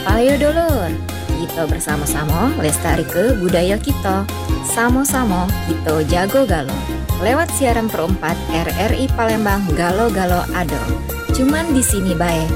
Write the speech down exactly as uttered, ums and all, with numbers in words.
Ayo dulur, kita bersama-sama lestari ke budaya kita. Sama-sama kita jago galo. Lewat siaran perempat R R I Palembang Galo Galo Ado. Cuman di sini bae